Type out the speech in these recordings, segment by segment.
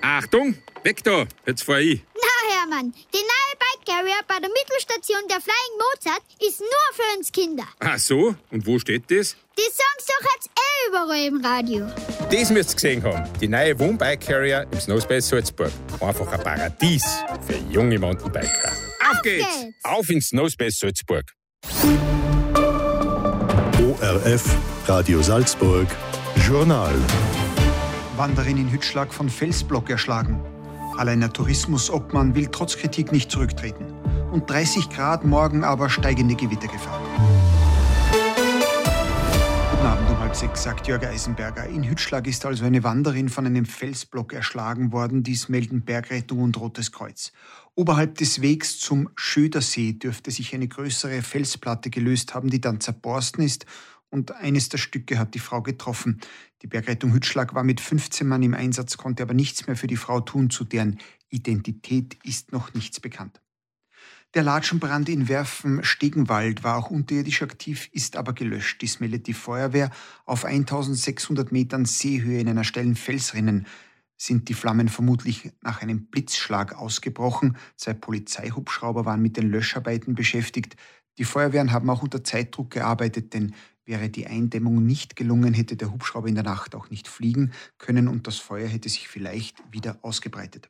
Achtung, weg da, jetzt fahr ich. Na Hermann, die neue Bike Carrier bei der Mittelstation der Flying Mozart ist nur für uns Kinder. Ach so, und wo steht das? Die sagen's doch jetzt überall im Radio. Das müsst ihr gesehen haben. Die neue Wohnbike Carrier im Snowspace Salzburg. Einfach ein Paradies für junge Mountainbiker. Auf geht's! Auf ins Snowspace Salzburg. ORF Radio Salzburg Journal. Wanderin in Hütschlag von Felsblock erschlagen. Alleiner Tourismusobmann will trotz Kritik nicht zurücktreten. Und 30 Grad, morgen aber steigende Gewittergefahr. Guten Abend um 5:30, sagt Jörg Eisenberger. In Hütschlag ist also eine Wanderin von einem Felsblock erschlagen worden. Dies melden Bergrettung und Rotes Kreuz. Oberhalb des Wegs zum Schödersee dürfte sich eine größere Felsplatte gelöst haben, die dann zerborsten ist. Und eines der Stücke hat die Frau getroffen. Die Bergrettung Hütschlag war mit 15 Mann im Einsatz, konnte aber nichts mehr für die Frau tun. Zu deren Identität ist noch nichts bekannt. Der Latschenbrand in Werfen-Stegenwald war auch unterirdisch aktiv, ist aber gelöscht. Dies meldet die Feuerwehr. Auf 1600 Metern Seehöhe in einer steilen Felsrinnen sind die Flammen vermutlich nach einem Blitzschlag ausgebrochen. 2 Polizeihubschrauber waren mit den Löscharbeiten beschäftigt. Die Feuerwehren haben auch unter Zeitdruck gearbeitet, denn wäre die Eindämmung nicht gelungen, hätte der Hubschrauber in der Nacht auch nicht fliegen können und das Feuer hätte sich vielleicht wieder ausgebreitet.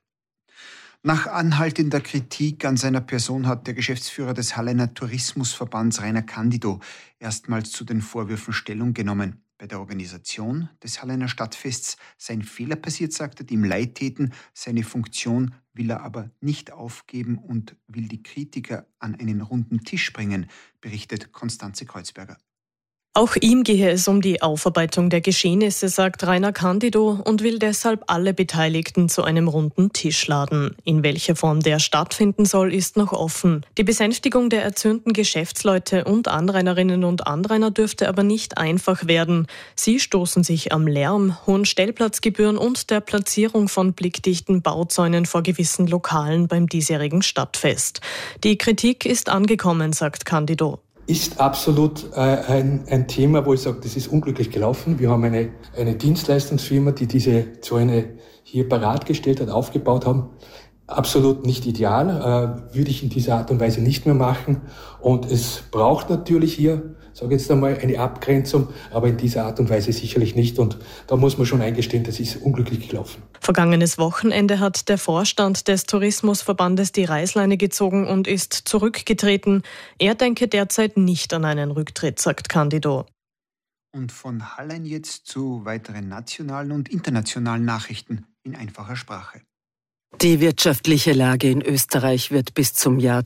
Nach anhaltender Kritik an seiner Person hat der Geschäftsführer des Halleiner Tourismusverbands Rainer Candido erstmals zu den Vorwürfen Stellung genommen. Bei der Organisation des Halleiner Stadtfests sei ein Fehler passiert, sagt er, die ihm leid täten. Seine Funktion will er aber nicht aufgeben und will die Kritiker an einen runden Tisch bringen, berichtet Konstanze Kreuzberger. Auch ihm gehe es um die Aufarbeitung der Geschehnisse, sagt Rainer Candido und will deshalb alle Beteiligten zu einem runden Tisch laden. In welcher Form der stattfinden soll, ist noch offen. Die Besänftigung der erzürnten Geschäftsleute und Anrainerinnen und Anrainer dürfte aber nicht einfach werden. Sie stoßen sich am Lärm, hohen Stellplatzgebühren und der Platzierung von blickdichten Bauzäunen vor gewissen Lokalen beim diesjährigen Stadtfest. Die Kritik ist angekommen, sagt Candido. Ist absolut ein Thema, wo ich sage, das ist unglücklich gelaufen. Wir haben eine Dienstleistungsfirma, die diese Zäune hier bereitgestellt hat, aufgebaut haben. Absolut nicht ideal, würde ich in dieser Art und Weise nicht mehr machen. Und es braucht natürlich hier, sage jetzt einmal, eine Abgrenzung, aber in dieser Art und Weise sicherlich nicht. Und da muss man schon eingestehen, das ist unglücklich gelaufen. Vergangenes Wochenende hat der Vorstand des Tourismusverbandes die Reißleine gezogen und ist zurückgetreten. Er denke derzeit nicht an einen Rücktritt, sagt Candido. Und von Hallein jetzt zu weiteren nationalen und internationalen Nachrichten in einfacher Sprache. Die wirtschaftliche Lage in Österreich wird bis zum Jahr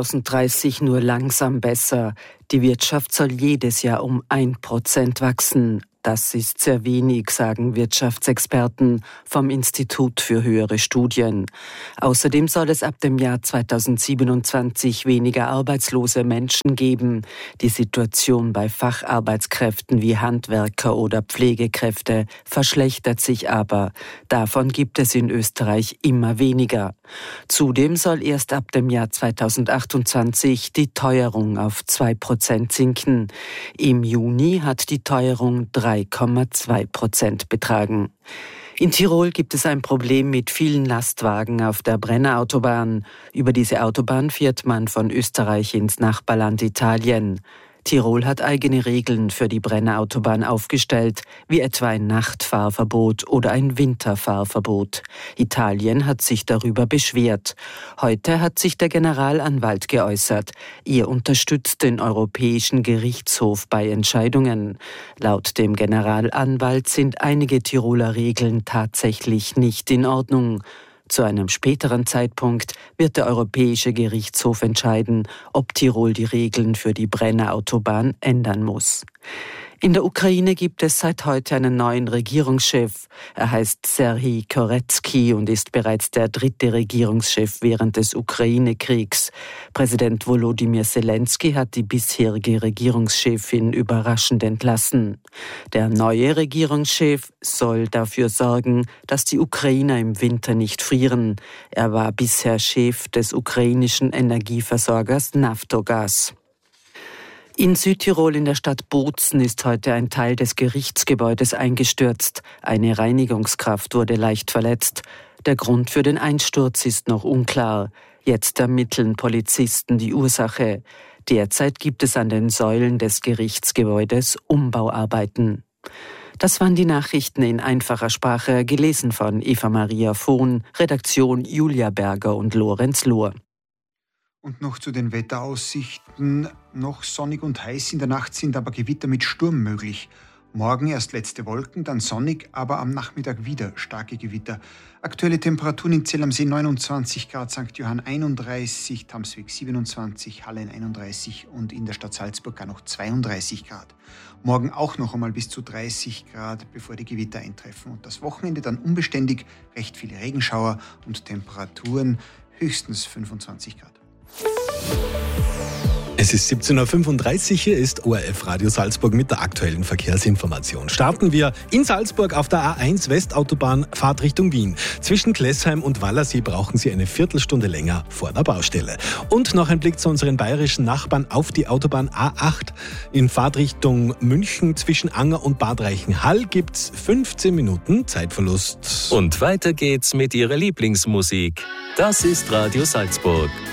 2030 nur langsam besser. Die Wirtschaft soll jedes Jahr um 1% wachsen. Das ist sehr wenig, sagen Wirtschaftsexperten vom Institut für höhere Studien. Außerdem soll es ab dem Jahr 2027 weniger arbeitslose Menschen geben. Die Situation bei Facharbeitskräften wie Handwerker oder Pflegekräfte verschlechtert sich aber. Davon gibt es in Österreich immer weniger. Zudem soll erst ab dem Jahr 2028 die Teuerung auf 2% sinken. Im Juni hat die Teuerung 3,2% betragen. In Tirol gibt es ein Problem mit vielen Lastwagen auf der Brennerautobahn. Über diese Autobahn fährt man von Österreich ins Nachbarland Italien. Tirol hat eigene Regeln für die Brennerautobahn aufgestellt, wie etwa ein Nachtfahrverbot oder ein Winterfahrverbot. Italien hat sich darüber beschwert. Heute hat sich der Generalanwalt geäußert. Er unterstützt den Europäischen Gerichtshof bei Entscheidungen. Laut dem Generalanwalt sind einige Tiroler Regeln tatsächlich nicht in Ordnung. Zu einem späteren Zeitpunkt wird der Europäische Gerichtshof entscheiden, ob Tirol die Regeln für die Brennerautobahn ändern muss. In der Ukraine gibt es seit heute einen neuen Regierungschef. Er heißt Serhij Koretsky und ist bereits der 3. Regierungschef während des Ukraine-Kriegs. Präsident Volodymyr Zelensky hat die bisherige Regierungschefin überraschend entlassen. Der neue Regierungschef soll dafür sorgen, dass die Ukrainer im Winter nicht frieren. Er war bisher Chef des ukrainischen Energieversorgers Naftogaz. In Südtirol in der Stadt Bozen ist heute ein Teil des Gerichtsgebäudes eingestürzt. Eine Reinigungskraft wurde leicht verletzt. Der Grund für den Einsturz ist noch unklar. Jetzt ermitteln Polizisten die Ursache. Derzeit gibt es an den Säulen des Gerichtsgebäudes Umbauarbeiten. Das waren die Nachrichten in einfacher Sprache, gelesen von Eva-Maria Vohn, Redaktion Julia Berger und Lorenz Lohr. Und noch zu den Wetteraussichten. Noch sonnig und heiß in der Nacht sind aber Gewitter mit Sturm möglich. Morgen erst letzte Wolken, dann sonnig, aber am Nachmittag wieder starke Gewitter. Aktuelle Temperaturen in Zell am See 29 Grad, St. Johann 31, Tamsweg 27, Hallein 31 und in der Stadt Salzburg gar noch 32 Grad. Morgen auch noch einmal bis zu 30 Grad, bevor die Gewitter eintreffen. Und das Wochenende dann unbeständig, recht viele Regenschauer und Temperaturen höchstens 25 Grad. Es ist 17.35 Uhr, hier ist ORF Radio Salzburg mit der aktuellen Verkehrsinformation. Starten wir in Salzburg auf der A1 Westautobahn, Fahrt Richtung Wien. Zwischen Klessheim und Wallersee brauchen Sie eine Viertelstunde länger vor der Baustelle. Und noch ein Blick zu unseren bayerischen Nachbarn auf die Autobahn A8. In Fahrt Richtung München zwischen Anger und Bad Reichenhall gibt's 15 Minuten Zeitverlust. Und weiter geht's mit Ihrer Lieblingsmusik. Das ist Radio Salzburg.